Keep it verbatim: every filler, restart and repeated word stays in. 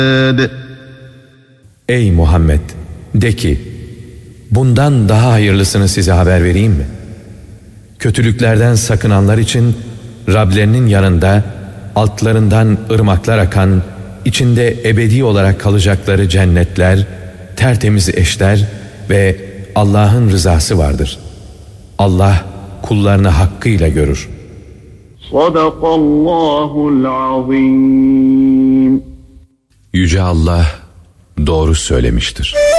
Ey Muhammed, de ki, bundan daha hayırlısını size haber vereyim mi? Kötülüklerden sakınanlar için Rablerinin yanında altlarından ırmaklar akan, içinde ebedi olarak kalacakları cennetler, tertemiz eşler ve Allah'ın rızası vardır. Allah kullarını hakkıyla görür. Sadakallahul azim. Yüce Allah doğru söylemiştir.